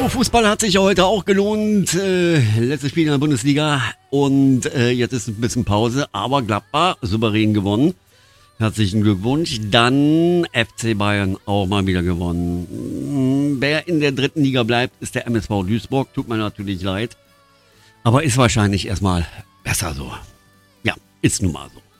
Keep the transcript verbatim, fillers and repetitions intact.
So, Fußball hat sich ja heute auch gelohnt. Äh, letztes Spiel in der Bundesliga und äh, jetzt ist ein bisschen Pause, aber Gladbach souverän gewonnen. Herzlichen Glückwunsch. Dann F C Bayern auch mal wieder gewonnen. Wer in der dritten Liga bleibt, ist der M S V Duisburg. Tut mir natürlich leid, aber ist wahrscheinlich erstmal besser so. Ja, ist nun mal so.